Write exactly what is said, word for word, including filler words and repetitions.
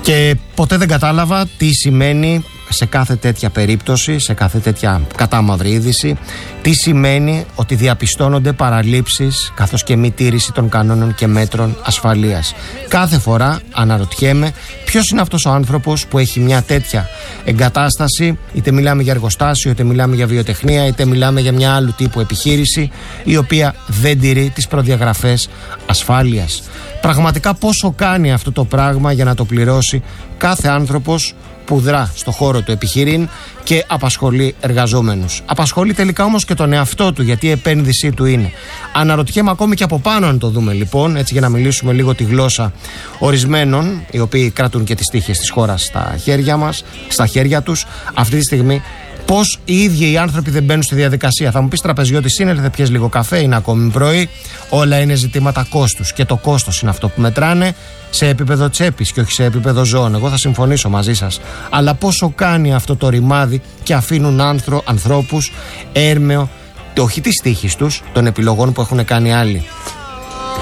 Και ποτέ δεν κατάλαβα τι σημαίνει σε κάθε τέτοια περίπτωση, σε κάθε τέτοια κατάμαυρη είδηση, τι σημαίνει ότι διαπιστώνονται παραλήψεις καθώς και μη τήρηση των κανόνων και μέτρων ασφαλείας. Κάθε φορά αναρωτιέμαι ποιος είναι αυτός ο άνθρωπος που έχει μια τέτοια εγκατάσταση, είτε μιλάμε για εργοστάσιο, είτε μιλάμε για βιοτεχνία, είτε μιλάμε για μια άλλου τύπου επιχείρηση, η οποία δεν τηρεί τις προδιαγραφές ασφάλειας. Πραγματικά πόσο κάνει αυτό το πράγμα για να το πληρώσει κάθε άνθρωπος που δρά στο χώρο του επιχειρήν και απασχολεί εργαζόμενους. Απασχολεί τελικά όμως και τον εαυτό του, γιατί η επένδυσή του είναι. Αναρωτιέμαι ακόμη και από πάνω, αν το δούμε λοιπόν, έτσι για να μιλήσουμε λίγο τη γλώσσα ορισμένων, οι οποίοι κρατούν και τις τύχες της χώρας στα χέρια μας, στα χέρια τους, αυτή τη στιγμή. Πώς οι ίδιοι οι άνθρωποι δεν μπαίνουν στη διαδικασία. Θα μου πεις, τραπεζιώτη, σύνελθε, πιες λίγο καφέ, είναι ακόμη πρωί. Όλα είναι ζητήματα κόστους. Και το κόστος είναι αυτό που μετράνε σε επίπεδο τσέπης και όχι σε επίπεδο ζώων. Εγώ θα συμφωνήσω μαζί σας. Αλλά πόσο κάνει αυτό το ρημάδι και αφήνουν άνθρω, ανθρώπους έρμεο, όχι της τύχης τους, των επιλογών που έχουν κάνει άλλοι.